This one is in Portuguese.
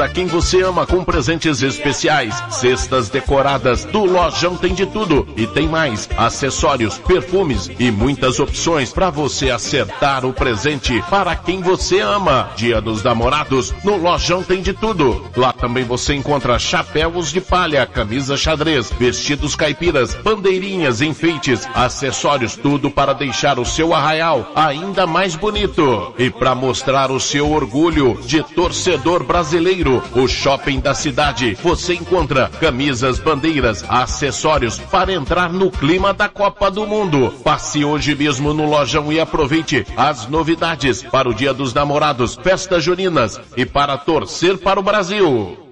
Para quem você ama, com presentes especiais, cestas decoradas, do Lojão tem de tudo. E tem mais, acessórios, perfumes e muitas opções para você acertar o presente para quem você ama. Dia dos Namorados, no Lojão tem de tudo. Lá também você encontra chapéus de palha, camisa xadrez, vestidos caipiras, bandeirinhas, enfeites, acessórios, tudo para deixar o seu arraial ainda mais bonito. E para mostrar o seu orgulho de torcedor brasileiro, o shopping da cidade, você encontra camisas, bandeiras, acessórios para entrar no clima da Copa do Mundo. Passe hoje mesmo no Lojão e aproveite as novidades para o Dia dos Namorados, festas juninas e para torcer para o Brasil.